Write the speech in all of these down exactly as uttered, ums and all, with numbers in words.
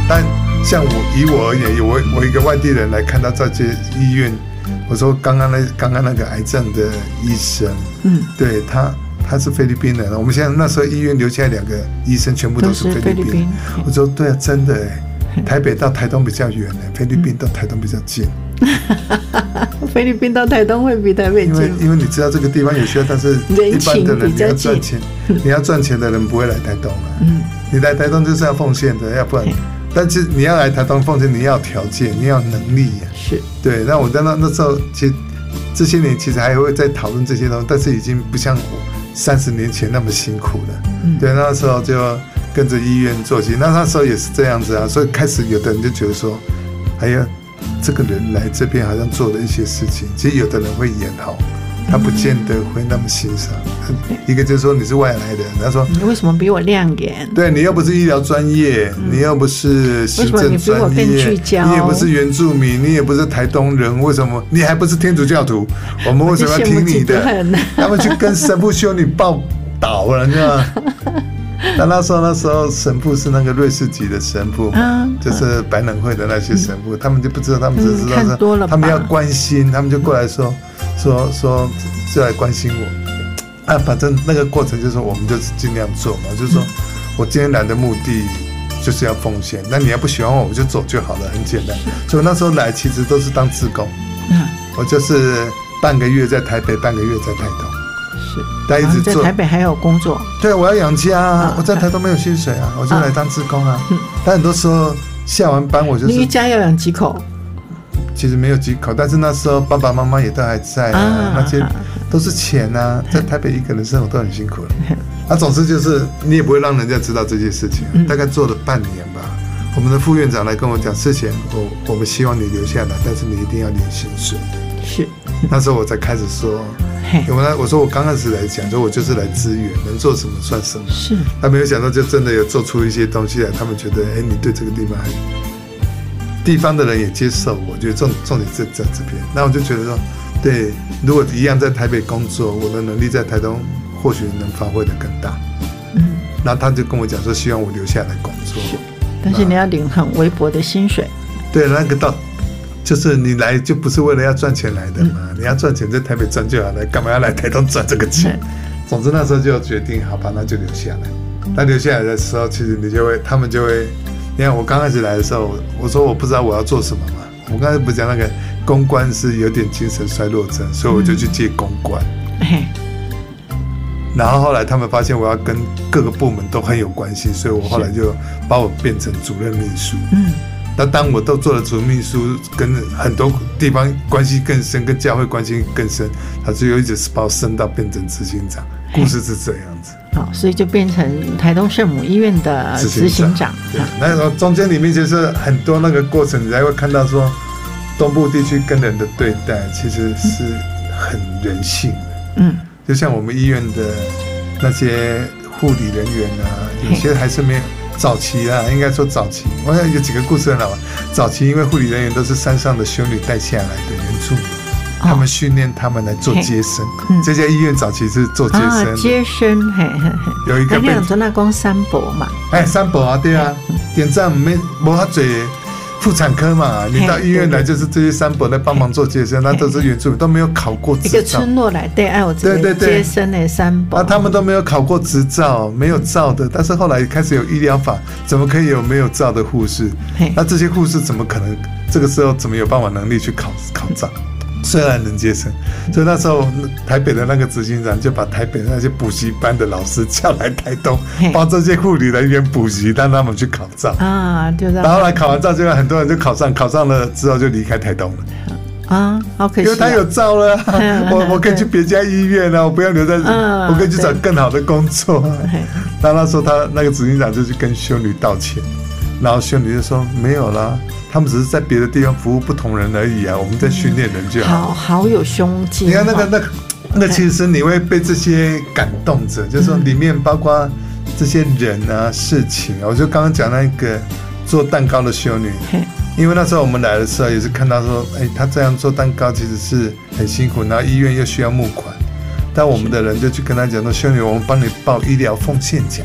但像我以我而言，我我一个外地人来看到这些医院，我说刚刚那刚刚那个癌症的医生，嗯，对他他是菲律宾人，我们现在那时候医院留下来两个医生全部都是菲律宾人，我说对啊，真的哎，台北到台东比较远，菲律宾到台东比较近。 菲律宾到台东会比台北近， 因为因为你知道这个地方有需要，但是一般的人你要赚钱，你要赚钱的人不会来台东啊。嗯，你来台东就是要奉献的，要不然，但是你要来台东奉献，你要有条件，你要有能力啊。 是， 对。那我在那那时候，其实这些年其实还会在讨论这些东西，但是已经不像我三十年前那么辛苦了。嗯，对，那时候就跟着医院做起，那那时候也是这样子啊，所以开始有的人就觉得说，哎呀。这个人来这边好像做了一些事情，其实有的人会演好，他不见得会那么欣赏。一个就是说你是外来的，他说你为什么比我亮眼？ 对，你又不是医疗专业，嗯、你又不是行政专业， 你, 你也不是原住民，你也不是台东人，为什么你还不是天主教徒？我们为什么要听你的？他们去跟神父修女报道了，你知道吗？那那时候，那时候神父是那个瑞士籍的神父嘛，啊、就是百能会的那些神父，嗯、他们就不知道，他们只知道说，他们要关心，他们就过来说，说说就来关心我，啊，反正那个过程就是说，我们就是尽量做嘛，就是说我今天来的目的就是要奉献，那你要不喜欢我，我就走就好了，很简单。所以那时候来其实都是当志工，嗯，我就是半个月在台北，半个月在台东。 是，一直做在台北还有工作， 对，我要养家啊！我在台东没有薪水啊，我就来当志工啊。但很多时候下完班我就是。 你一家要养几口？ 其实没有几口，但是那时候爸爸妈妈也都还在啊，那些都是钱啊，在台北一个人生活都很辛苦了。啊，总之就是你也不会让人家知道这些事情，大概做了半年吧。我们的副院长来跟我讲，事前我我们希望你留下来，但是你一定要领薪水。 是， 那时候我才开始说。我我说我刚开始来讲，说我就是来支援，能做什么算什么。是，他没有想到，就真的有做出一些东西来。他们觉得，哎，你对这个地方还，地方的人也接受。我觉得重重点是在这边。那我就觉得说，对，如果一样在台北工作，我的能力在台东或许能发挥的更大。嗯，然后他就跟我讲说，希望我留下来工作。 是，但是你要领很微薄的薪水。 对，那个到。就是你来就不是为了要赚钱来的嘛，嗯、你要赚钱在台北赚就好了，干嘛要来台东赚这个钱？嗯、总之那时候就决定，好吧，那就留下来。那留下来的时候，其实你就会，他们就会，你看我刚开始来的时候，我说我不知道我要做什么嘛。我刚才不是讲那个公关是有点精神衰弱症，所以我就去接公关。嗯、然后后来他们发现我要跟各个部门都很有关系，所以我后来就把我变成主任秘书。嗯。那当我都做了主任秘书，跟很多地方关系更深，跟教会关系更深，他就一直把我升到变成执行长。故事是这样子。 好，所以就变成台东圣母医院的执行长。 对，那中间里面就是很多那个过程，你才会看到说，东部地区跟人的对待其实是很人性的。嗯，就像我们医院的那些护理人员啊，有些还是没有。早期啊，应该说早期，我想有几个故事很好玩。早期因为护理人员都是山上的修女带下来的原住民，哦、他们训练他们来做接生。嗯、这家医院早期是做接生、啊， 接生，嘿嘿嘿。 有一个被做那讲三伯嘛， 哎，三伯啊，对啊，点赞没没他嘴。妇产科嘛，你到医院来就是这些三伯来帮忙做接生，那都是原住民，都没有考过执照。 一个村落来对，哎，我这个接生的三伯， 那他们都没有考过执照，没有照的。但是后来开始有医疗法，怎么可以有没有照的护士？那这些护士怎么可能这个时候怎么有办法能力去考考照？虽然能接生，所以那时候台北的那个执行长就把台北的那些补习班的老师叫来台东，帮这些护理人员补习，让他们去考照啊，就然后来考完照，就很多人就考上，考上了之后就离开台东了。 啊，好可惜、啊， 因为他有照了、啊，我我可以去别家医院啊，我不要留在，嗯、我可以去找更好的工作、啊。那那时候他那个执行长就去跟修女道歉，然后修女就说没有啦。他们只是在别的地方服务不同人而已啊，我们在训练人就好。 好好有胸襟。 你看那个那个那其实你会被这些感动着，就是说里面包括这些人啊、事情啊。我就刚刚讲那个做蛋糕的修女，因为那时候我们来的时候也是看到说，哎，他这样做蛋糕其实是很辛苦，然后医院又需要募款，但我们的人就去跟他讲说，修女，我们帮你报医疗奉献奖。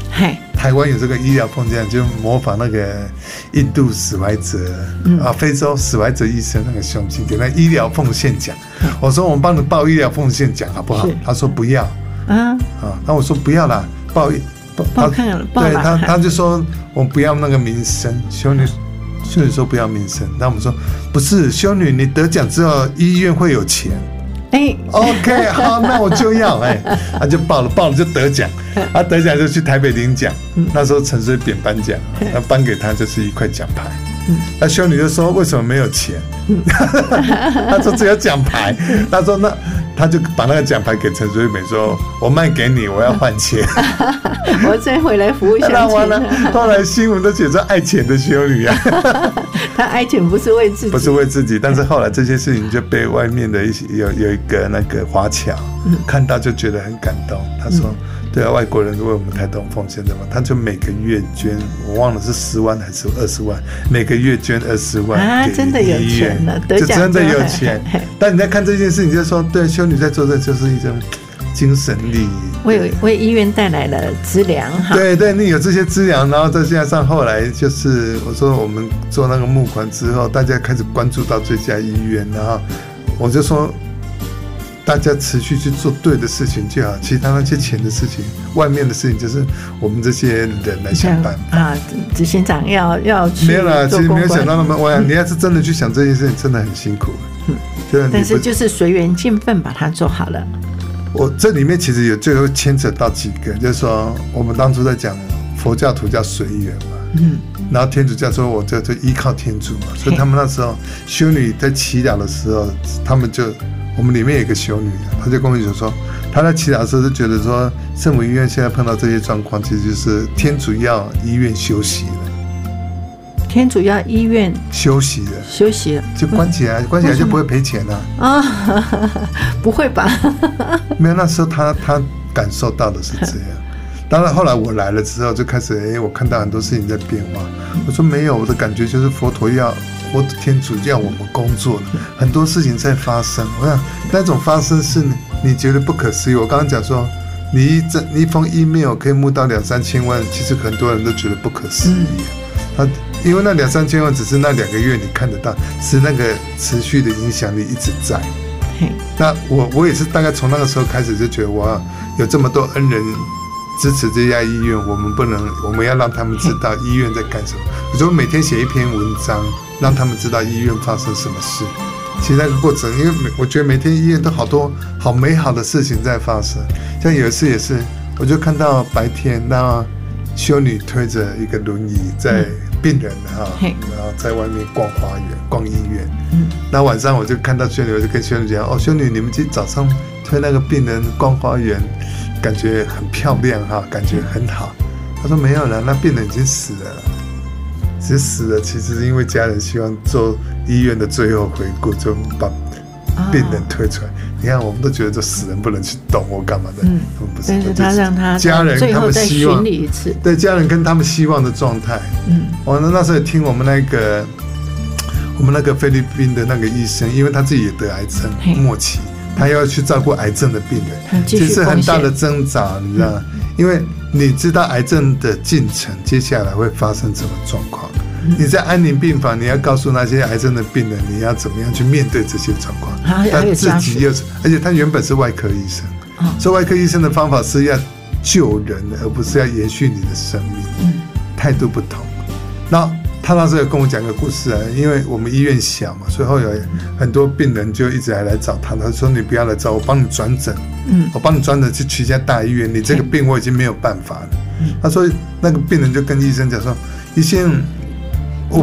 台湾有这个医疗奉献，就模仿那个印度史怀哲、嗯、啊，非洲史怀哲医生那个胸肌，给他医疗奉献奖。嗯、我说我们帮你报医疗奉献奖好不好？他说不要。啊啊，那我说不要啦，报报看了， 对他他就说我们不要那个名声，修女修女说不要名声，那我们说不是，修女你得奖之后医院会有钱。哎 ，OK， 好，那我就要哎，他就报了，报了就得奖，他得奖就去台北领奖，那时候陈水扁颁奖，那颁给他就是一块奖牌，那修女就说为什么没有钱？他说只有奖牌，他说那他就把那个奖牌给陈水扁说，我卖给你，我要换钱， 我再回来服务乡亲。那完了， 后来新闻都写着爱钱的修女啊。 他爱钱不是为自己， 不是为自己，但是后来这些事情就被外面的一些有有一个那个华侨、嗯、看到就觉得很感动。他说：“嗯、对啊，外国人为我们台东奉献的嘛，他就每个月捐，我忘了是十万还是二十万，每个月捐二十万啊，真的有钱了， 就真的有钱。但你在看这件事情，就说对，修女在做的就是一种精神力， 为为医院带来了资粮哈。 对对，你有这些资粮，然后再加上后来就是我说我们做那个募款之后，大家开始关注到这家医院，然后我就说大家持续去做对的事情就好，其他那些钱的事情、外面的事情，就是我们这些人来想办法啊。执行长要要去没有啦，其实没有想到那么歪。你要是真的去想这件事情，真的很辛苦。 嗯，但是就是随缘尽分把它做好了。 我这里面其实有最后牵扯到几个，就是说我们当初在讲佛教徒叫随缘嘛，嗯，然后天主教说我就就依靠天主嘛，所以他们那时候修女在祈祷的时候，他们就我们里面有一个修女，她就跟我讲说，她在祈祷的时候就觉得说，圣母医院现在碰到这些状况，其实就是天主要医院休息了。 天主要医院休息了， 休息了， 就关起来，关起来就不会赔钱了啊？ 不会吧？ 没有，那时候他他感受到的是这样。当然后来我来了之后，就开始哎、欸，我看到很多事情在变化。我说没有，我的感觉就是佛陀要，佛天主要我们工作了，很多事情在发生。我想那种发生是你你觉得不可思议。我刚刚讲说，你一你一封 email 可以募到两三千万，其实很多人都觉得不可思议、啊。他因为那两三千万只是那两个月你看得到，是那个持续的影响力一直在。那我我也是大概从那个时候开始就觉得，哇，有这么多恩人支持这家医院，我们不能，我们要让他们知道医院在干什么。我说每天写一篇文章，让他们知道医院发生什么事。其实那个过程，因为我觉得每天医院都好多好美好的事情在发生。像有一次也是，我就看到白天那修女推着一个轮椅在病人哈，然后在外面逛花园、逛医院。嗯，那晚上我就看到修女，我就跟修女讲：“哦，修女，你们今早上推那个病人逛花园，感觉很漂亮哈，感觉很好。”她说：“没有了，那病人已经死了，只是死了。其实是因为家人希望做医院的最后回顾，就把病人推出来。哦、你看，我们都觉得这死人不能去动或干嘛的， 嗯，不是，但是他让他家人他们希望一次， 对家人跟他们希望的状态。嗯，我那时候也听我们那个。”我们那个菲律宾的那个医生，因为他自己也得癌症末期，他要去照顾癌症的病人，其实很大的挣扎，你知道吗？因为你知道癌症的进程，接下来会发生什么状况。你在安宁病房，你要告诉那些癌症的病人，你要怎么样去面对这些状况。他自己又是，而且他原本是外科医生，所以外科医生的方法是要救人，而不是要延续你的生命，态度不同。那他那时候有跟我讲个故事啊，因为我们医院小嘛，所以后来很多病人就一直来来找他。他说：“你不要来找我，帮你转诊，嗯，我帮你转诊去去一家大医院。你这个病我已经没有办法了。嗯”他说那个病人就跟医生讲说：“医生，